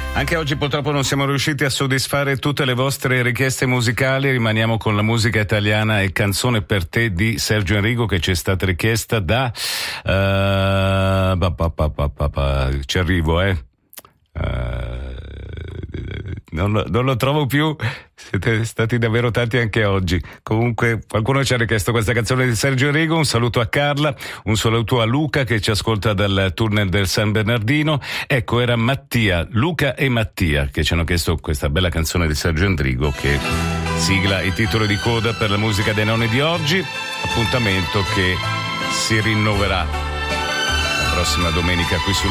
Anche oggi purtroppo non siamo riusciti a soddisfare tutte le vostre richieste musicali. Rimaniamo con la musica italiana e Canzone per te di Sergio Enrico, che ci è stata richiesta da ci arrivo, non lo trovo più. Siete stati davvero tanti anche oggi. Comunque qualcuno ci ha richiesto questa canzone di Sergio Enrico. Un saluto a Carla, un saluto a Luca che ci ascolta dal tunnel del San Bernardino. Ecco, era Luca e Mattia che ci hanno chiesto questa bella canzone di Sergio Enrico che sigla i titoli di coda per la musica dei nonni di oggi. Appuntamento che si rinnoverà la prossima domenica qui sulla